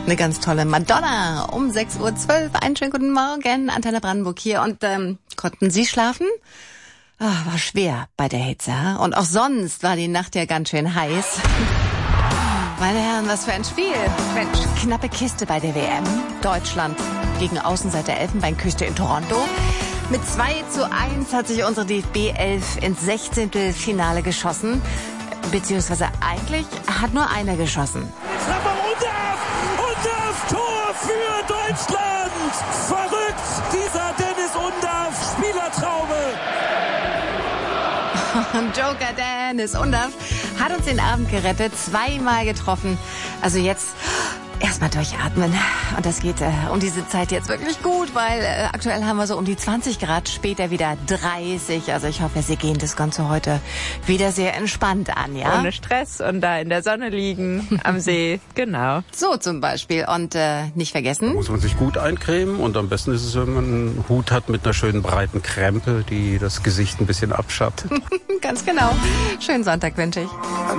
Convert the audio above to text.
Eine ganz tolle Madonna um 6:12 Uhr. Einen schönen guten Morgen, Antenne Brandenburg hier. Und konnten Sie schlafen? War schwer bei der Hitze. Und auch sonst war die Nacht ja ganz schön heiß. Meine Herren, was für ein Spiel. Mensch, knappe Kiste bei der WM. Deutschland gegen Außenseiter Elfenbeinküste in Toronto. Mit 2:1 hat sich unsere DFB 11 ins 16. Finale geschossen. Beziehungsweise eigentlich hat nur einer geschossen. Undaff, Tor für Deutschland! Verrückt, dieser Dennis Undaff, Spielertraube! Joker Dennis Undaff hat uns den Abend gerettet, 2-mal getroffen. Also jetzt erstmal durchatmen. Und das geht um diese Zeit jetzt wirklich gut, weil aktuell haben wir so um die 20 Grad, später wieder 30. Also ich hoffe, Sie gehen das Ganze heute wieder sehr entspannt an, ja? Ohne Stress und da in der Sonne liegen, am See, genau. So zum Beispiel. Und nicht vergessen... Muss man sich gut eincremen und am besten ist es, wenn man einen Hut hat mit einer schönen breiten Krempe, die das Gesicht ein bisschen abschattet. Ganz genau. Schönen Sonntag wünsche ich.